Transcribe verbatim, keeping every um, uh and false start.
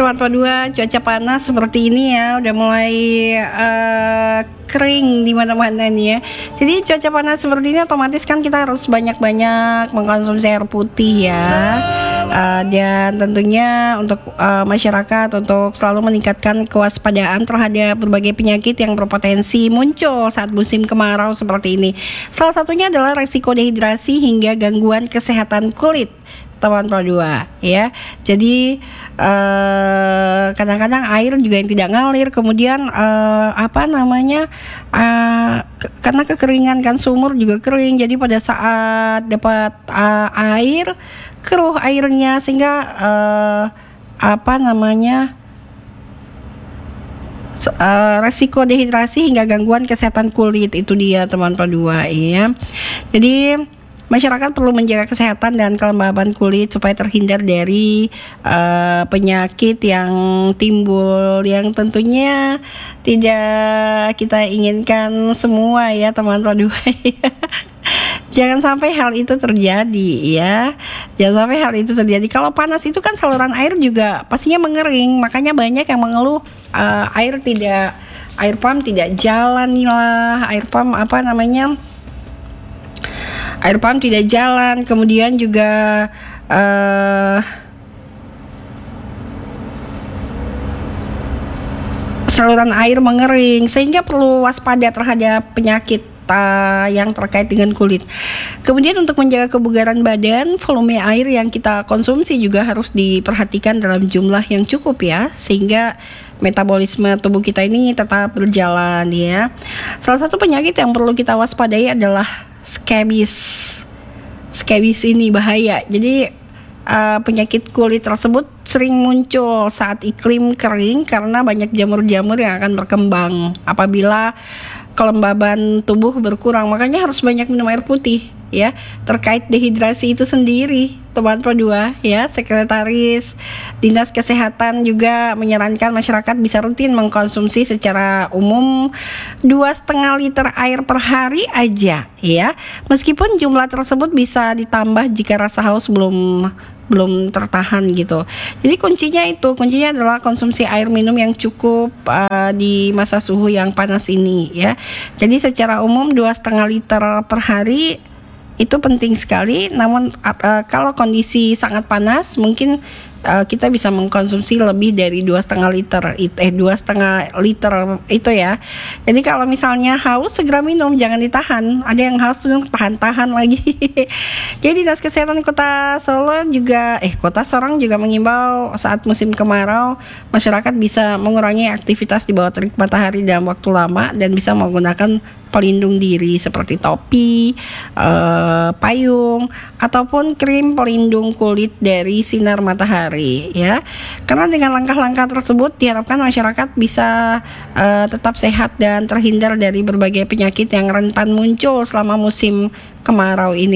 teman-teman dua, cuaca panas seperti ini ya, udah mulai uh, kering di mana-mana nih ya. Jadi cuaca panas seperti ini otomatis kan kita harus banyak-banyak mengkonsumsi air putih ya. Uh, dan tentunya untuk uh, masyarakat untuk selalu meningkatkan kewaspadaan terhadap berbagai penyakit yang berpotensi muncul saat musim kemarau seperti ini. Salah satunya adalah resiko dehidrasi hingga gangguan kesehatan kulit, teman dua ya. Jadi uh, kadang-kadang air juga yang tidak ngalir, kemudian uh, apa namanya uh, ke- karena kekeringan kan, sumur juga kering, jadi pada saat dapat uh, air keruh airnya sehingga uh, apa namanya uh, resiko dehidrasi hingga gangguan kesehatan kulit, itu dia teman dua ya. Jadi masyarakat perlu menjaga kesehatan dan kelembaban kulit supaya terhindar dari uh, penyakit yang timbul yang tentunya tidak kita inginkan semua ya teman-teman dua ya. Jangan sampai hal itu terjadi ya. Jangan sampai hal itu terjadi. Kalau panas itu kan saluran air juga pastinya mengering, makanya banyak yang mengeluh uh, air tidak air pump tidak jalan lah, air pump apa namanya? Air pump tidak jalan, kemudian juga uh, saluran air mengering, sehingga perlu waspada terhadap penyakit uh, yang terkait dengan kulit. Kemudian untuk menjaga kebugaran badan, volume air yang kita konsumsi juga harus diperhatikan dalam jumlah yang cukup ya, sehingga metabolisme tubuh kita ini tetap berjalan ya. Salah satu penyakit yang perlu kita waspadai adalah skabis. Skabis ini bahaya. Jadi uh, penyakit kulit tersebut sering muncul saat iklim kering karena banyak jamur-jamur yang akan berkembang apabila kelembaban tubuh berkurang. Makanya harus banyak minum air putih ya. Terkait dehidrasi itu sendiri, teman-teman dua ya, Sekretaris Dinas Kesehatan juga menyarankan masyarakat bisa rutin mengkonsumsi secara umum dua setengah liter air per hari aja ya. Meskipun jumlah tersebut bisa ditambah jika rasa haus belum belum tertahan gitu. Jadi kuncinya itu, kuncinya adalah konsumsi air minum yang cukup uh, di masa suhu yang panas ini ya. Jadi secara umum dua setengah liter per hari itu penting sekali. Namun uh, kalau kondisi sangat panas mungkin uh, kita bisa mengkonsumsi lebih dari dua setengah liter eh dua setengah liter itu ya. Jadi kalau misalnya haus segera minum, jangan ditahan. Ada yang haus tuh tahan-tahan lagi. Jadi Dinas Kesehatan Kota Solo juga eh Kota Sorong juga mengimbau saat musim kemarau masyarakat bisa mengurangi aktivitas di bawah terik matahari dalam waktu lama dan bisa menggunakan pelindung diri seperti topi, uh, payung, ataupun krim pelindung kulit dari sinar matahari ya. Karena dengan langkah-langkah tersebut diharapkan masyarakat bisa uh, tetap sehat dan terhindar dari berbagai penyakit yang rentan muncul selama musim kemarau ini.